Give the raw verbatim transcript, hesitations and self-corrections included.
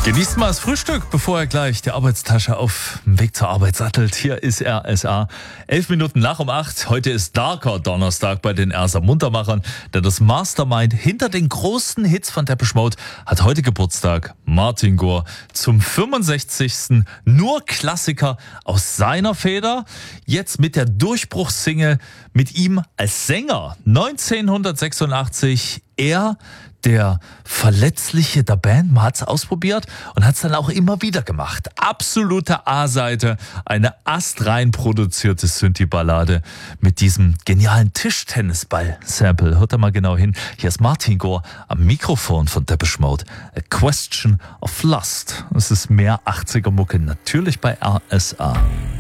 Genießt mal das Frühstück, bevor er gleich die Arbeitstasche auf dem Weg zur Arbeit sattelt. Hier ist R S A. Elf Minuten nach um acht. Heute ist Darker Donnerstag bei den R S A Muntermachern, denn das Mastermind hinter den großen Hits von Depeche Mode hat heute Geburtstag. Martin Gore zum fünfundsechzigsten Nur Klassiker aus seiner Feder. Jetzt mit der Durchbruchssingle mit ihm als Sänger. neunzehnhundertsechsundachtzig. Er, der Verletzliche der Band, man hat es ausprobiert und hat es dann auch immer wieder gemacht. Absolute A-Seite, eine astrein produzierte Synthie-Ballade mit diesem genialen Tischtennisball-Sample. Hört da mal genau hin. Hier ist Martin Gore am Mikrofon von Depeche Mode. A Question of Lust. Es ist mehr achtziger Mucke, natürlich bei R S A.